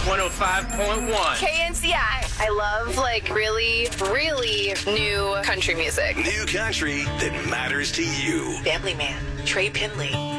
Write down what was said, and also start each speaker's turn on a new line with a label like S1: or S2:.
S1: 105.1.
S2: KNCI. I love, like, really, really new country music.
S3: New country that matters to you.
S4: Family Man, Trey Pinley.